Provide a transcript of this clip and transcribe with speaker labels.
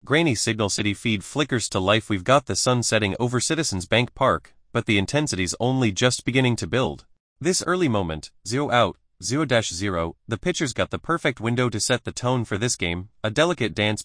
Speaker 1: grainy Signal City feed flickers to life. We've got the sun setting over Citizens Bank Park, but the intensity's only just beginning to build. This early moment, 0 out, 0-0, the pitcher's got the perfect window to set the tone for this game, a delicate dance